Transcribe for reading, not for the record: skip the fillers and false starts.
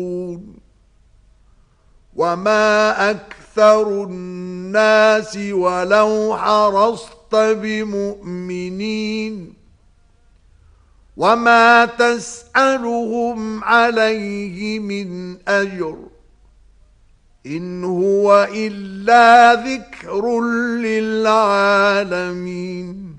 وما أكثر الناس ولو حرصت بمؤمنين وما تسألهم عليه من أجر إن هو إلا ذكر للعالمين